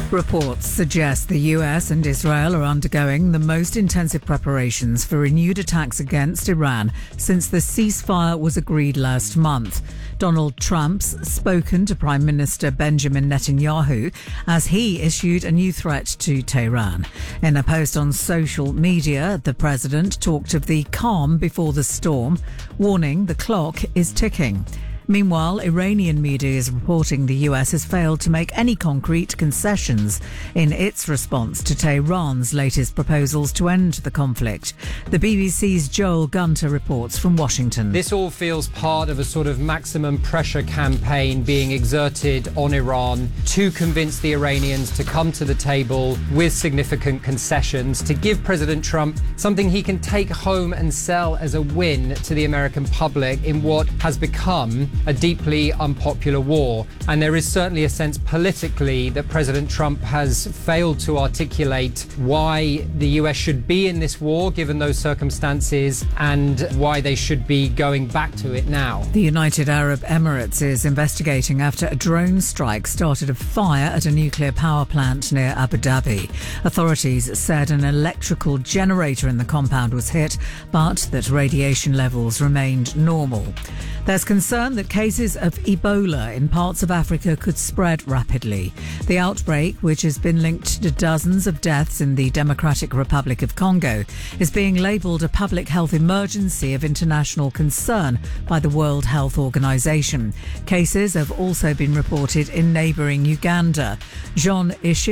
Reports suggest the US and Israel are undergoing the most intensive preparations for renewed attacks against Iran since the ceasefire was agreed last month. Donald Trump's spoken to Prime Minister Benjamin Netanyahu as he issued a new threat to Tehran. In a post on social media, the president talked of the calm before the storm, warning the clock is ticking. Meanwhile, Iranian media is reporting the US has failed to make any concrete concessions in its response to Tehran's latest proposals to end the conflict. The BBC's Joel Gunter reports from Washington. This all feels part of a sort of maximum pressure campaign being exerted on Iran to convince the Iranians to come to the table with significant concessions, to give President Trump something he can take home and sell as a win to the American public in what has become a deeply unpopular war. And there is certainly a sense politically that President Trump has failed to articulate why the US should be in this war given those circumstances and why they should be going back to it now. The United Arab Emirates is investigating after a drone strike started a fire at a nuclear power plant near Abu Dhabi. Authorities said an electrical generator in the compound was hit, but that radiation levels remained normal. There's concern that cases of Ebola in parts of Africa could spread rapidly. The outbreak, which has been linked to dozens of deaths in the Democratic Republic of Congo, is being labelled a public health emergency of international concern by the World Health Organization. Cases have also been reported in neighbouring Uganda. Jean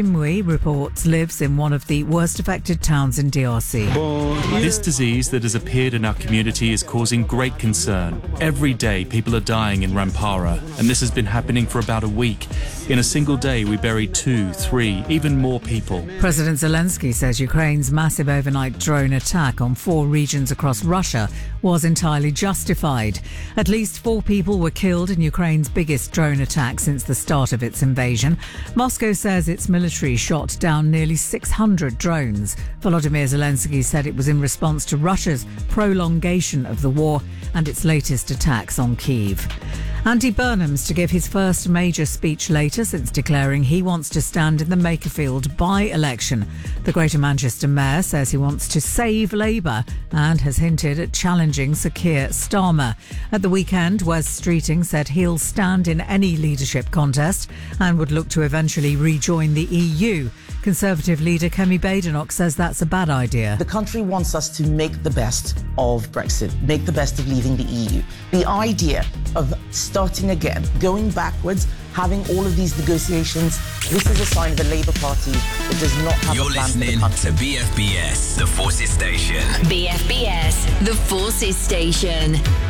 Ishimwe lives in one of the worst affected towns in DRC. This disease that has appeared in our community is causing great concern. Every day people are dying in Rampara, and this has been happening for about a week. In a single day we buried 2, 3, even more people. President Zelensky says Ukraine's massive overnight drone attack on 4 regions across Russia was entirely justified. At least 4 people were killed in Ukraine's biggest drone attack since the start of its invasion. Moscow says its military shot down nearly 600 drones. Volodymyr Zelensky said it was in response to Russia's prolongation of the war and its latest attacks on Kyiv. Andy Burnham's to give his first major speech later since declaring he wants to stand in the Makerfield by-election. The Greater Manchester Mayor says he wants to save Labour and has hinted at challenging Sir Keir Starmer. At the weekend, Wes Streeting said he'll stand in any leadership contest and would look to eventually rejoin the EU. Conservative leader Kemi Badenoch says that's a bad idea. The country wants us to make the best of Brexit, make the best of leaving the EU. The idea of starting again, going backwards, having all of these negotiations, this is a sign of the Labour Party that does not have a plan for the country. You're listening to BFBS, The Forces Station. BFBS, The Forces Station.